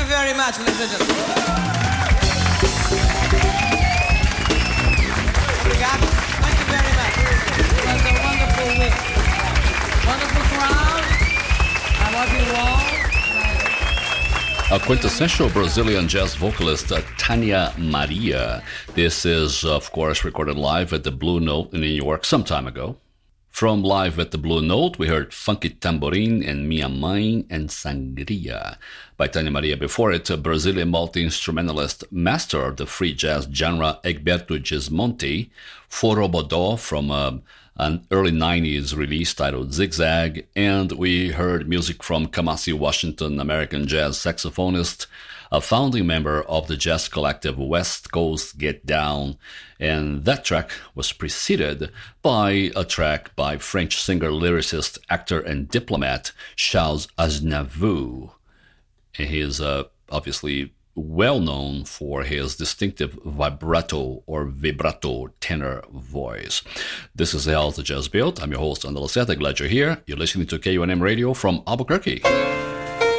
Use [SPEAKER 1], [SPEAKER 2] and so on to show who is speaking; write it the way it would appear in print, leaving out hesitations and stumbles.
[SPEAKER 1] you very much, ladies and gentlemen. Obrigado. Thank you very much. It was a wonderful week. Wonderful crowd. I love you all.
[SPEAKER 2] A quintessential Brazilian jazz vocalist, Tania Maria. This is, of course, recorded live at the Blue Note in New York some time ago. From Live at the Blue Note, we heard Funky Tamborim and Minha Mãe and Sangria by Tania Maria. Before it, a Brazilian multi-instrumentalist, master of the free jazz genre, Egberto Gismonti, Forrobodó from an early 90s release titled Zigzag, and we heard music from Kamasi Washington, American jazz saxophonist, a founding member of the jazz collective West Coast Get Down, and that track was preceded by a track by French singer, lyricist, actor, and diplomat Charles Aznavour. He is obviously well known for his distinctive vibrato or vibrato tenor voice. This is the House of Jazz Built. I'm your host, Andres Lacerda. Glad you're here. You're listening to KUNM Radio from Albuquerque.